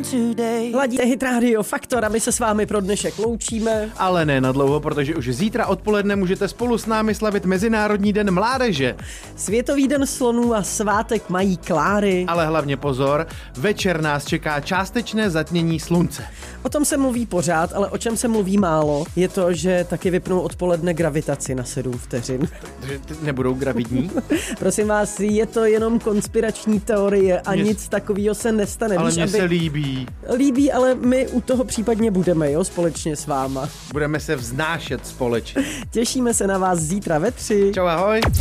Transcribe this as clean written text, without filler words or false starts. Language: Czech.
Hladíte Hit Radio Faktor a my se s vámi pro dnešek loučíme. Ale ne na dlouho, protože už zítra odpoledne můžete spolu s námi slavit Mezinárodní den mládeže. Světový den slonů a svátek mají Kláry. Ale hlavně pozor, večer nás čeká částečné zatmění slunce. O tom se mluví pořád, ale o čem se mluví málo, je to, že taky vypnou odpoledne gravitaci na 7 vteřin. Nebudou gravidní? Prosím vás, je to jenom konspirační teorie a nic takového se nestane. Ale Víš, mně se líbí. Líbí, ale my u toho případně budeme, jo, společně s váma. Budeme se vznášet společně. Těšíme se na vás zítra ve 3. Čau, ahoj.